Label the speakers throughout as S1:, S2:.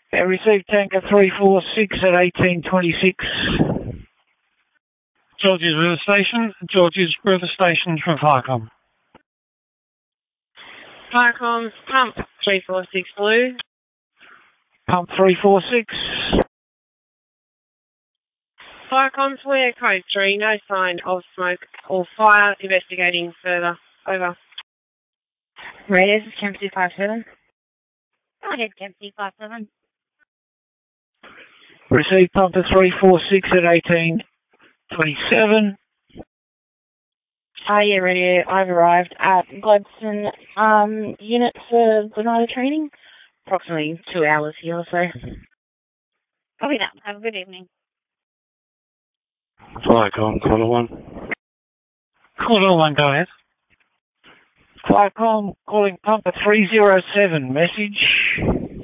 S1: Received tanker 346 at 1826. Georges River Station. Georges River Station from Firecom.
S2: Firecom, pump 346 blue.
S1: Pump 346.
S2: Firecom, Toyota code 3, no sign of smoke or fire, investigating further. Over.
S3: Radio, this is Camp 257.
S4: Go ahead, Camp 257.
S1: Received pump 346 at 1827.
S3: Yeah, radio. I've arrived at Gladstone unit for Grenada training. Approximately 2 hours here or so.
S4: Copy that. Have a good evening.
S5: Firecom, Quarter 1.
S1: Quarter 1, go ahead. Firecom, calling pump 307. Message.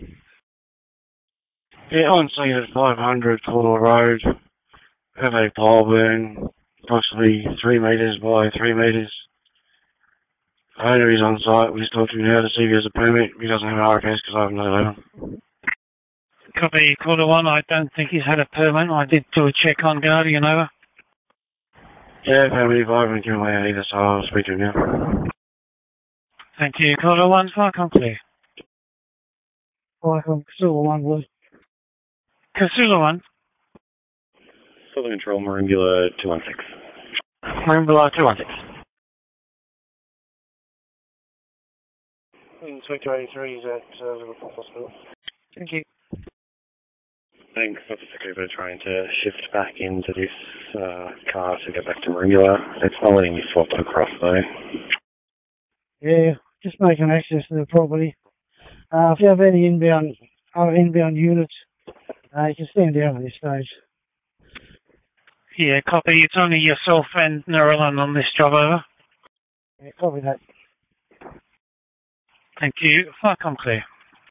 S5: Yeah, on scene at 500 Caudle Road. Have a pole burn, approximately 3 metres by 3 metres. Owner is on site. We just talked to him now to see if he has a permit. He doesn't have an RFS because I haven't let him.
S1: Copy, Quarter 1. I don't think he's had a permit. I did do a check on Guardian, over.
S5: Yeah, permit, I haven't given away either, so I'll speak to him now.
S1: Thank you, Quarter 1. Firecom clear. Firecom, Casula 1, blue. Casula 1.
S6: Southern Control, Marimbula 216.
S1: Marimbula 216.
S5: Inspector 83 is at Liverpool Hospital.
S1: Thank you.
S6: Thanks, Officer Cooper, trying to shift back into this car to get back to Marimbula. It's not letting me swap across though.
S1: Yeah, just making access to the property. If you have any inbound units, you can stand down at this stage. Yeah, copy. It's only yourself and Nerellan on this job, over. Yeah, copy that. Thank you. Firecom clear.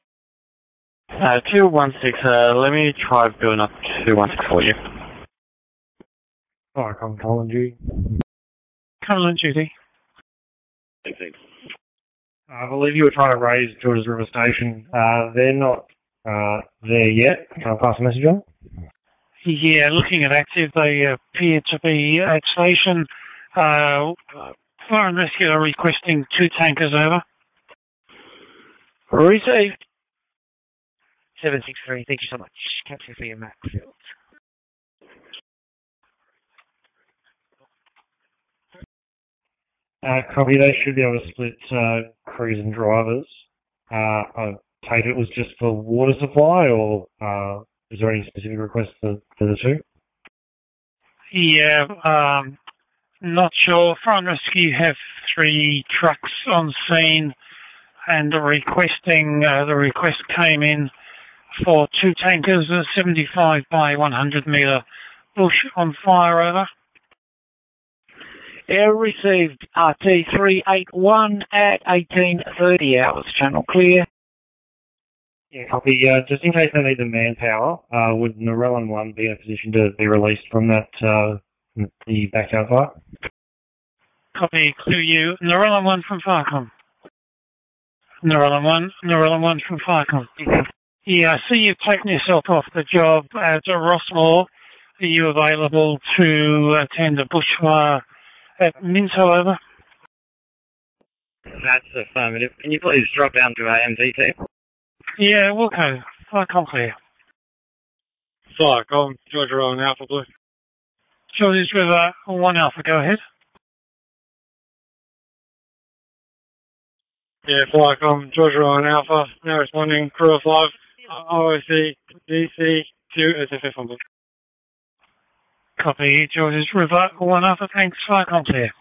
S6: 216, let me try building up 216 for you.
S5: Firecom, Colin duty.
S1: Colin duty.
S6: Thanks.
S5: I believe you were trying to raise Georges River Station. They're not there yet. Can I pass a message on?
S1: Yeah, looking at active, they appear to be at station. Fire and Rescue are requesting 2 tankers, over. Received.
S3: 763, thank you so much. Captain for your Maxfield.
S5: Copy, they should be able to split crews and drivers. I take it was just for water supply, or is there any specific request for the two?
S1: Yeah, not sure. Fire and Rescue have 3 trucks on scene, and the request came in for 2 tankers, a 75 by 100 metre bush on fire, over. Air received RT381 at 1830 hours. Channel clear.
S5: Yeah, copy. Just in case they need the manpower, would Nerellan 1 be in a position to be released from that the backyard fire?
S1: Copy, clear you. Nerellan 1 from Firecom. Nerellan 1 from Firecom. Yeah, I see you've taken yourself off the job at Rossmore. Are you available to attend a bushfire at Minto, over?
S6: That's affirmative. Can you please drop down to our MVT?
S1: Yeah, we'll go. Firecom clear.
S5: Firecom, Georgia Rowan Alpha Blue.
S1: Georges River 1 Alpha, go ahead.
S5: Yeah, Firecom, Georgia Rowan Alpha, now responding, crew of 5, OOC, DC, 2, SFF on board.
S1: Copy, Georges River 1 Alpha, thanks. Firecom clear.